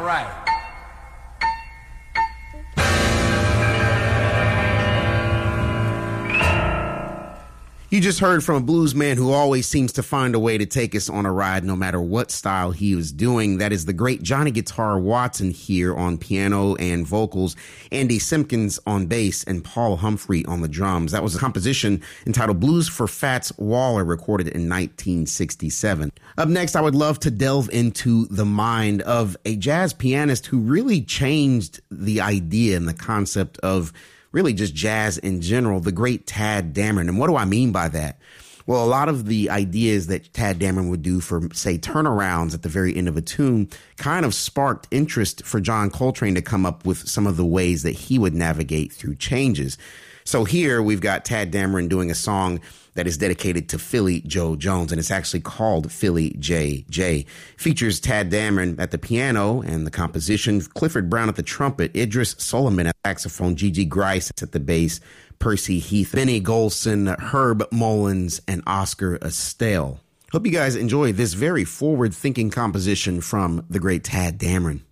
All right. You just heard from a blues man who always seems to find a way to take us on a ride no matter what style he was doing. That is the great Johnny Guitar Watson here on piano and vocals, Andy Simpkins on bass, and Paul Humphrey on the drums. That was a composition entitled Blues for Fats Waller, recorded in 1967. Up next, I would love to delve into the mind of a jazz pianist who really changed the idea and the concept of really just jazz in general, the great Tadd Dameron. And what do I mean by that? Well, a lot of the ideas that Tadd Dameron would do for, say, turnarounds at the very end of a tune kind of sparked interest for John Coltrane to come up with some of the ways that he would navigate through changes. So here we've got Tadd Dameron doing a song that is dedicated to Philly Joe Jones, and it's actually called Philly J.J. Features Tadd Dameron at the piano and the composition, Clifford Brown at the trumpet, Idris Solomon at saxophone, Gigi Grice at the bass, Percy Heath, Benny Golson, Herb Mullins, and Oscar Estelle. Hope you guys enjoy this very forward-thinking composition from the great Tadd Dameron.